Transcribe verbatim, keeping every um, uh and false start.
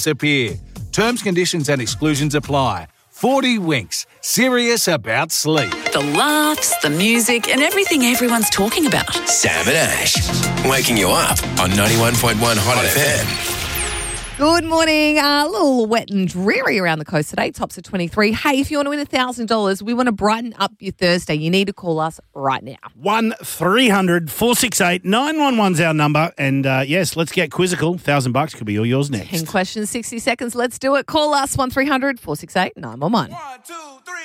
appear. Terms, conditions and exclusions apply. forty Winks. Serious about sleep. The laughs, the music and everything everyone's talking about. Sam and Ash, waking you up on ninety-one point one Hot F M. Good morning. A little wet and dreary around the coast today. Tops at twenty-three. Hey, if you want to win one thousand dollars, we want to brighten up your Thursday. You need to call us right now. one three hundred four six eight nine one one's our number. And uh, yes, let's get quizzical. Thousand bucks could be all yours next. ten questions, sixty seconds. Let's do it. Call us one three hundred four six eight nine one one. One, two, three.